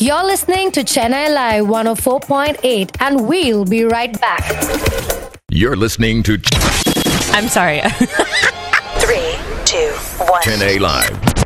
You're listening to Chennai Live 104.8 and we'll be right back. You're listening to I'm sorry. 3, 2, 1. Chennai Live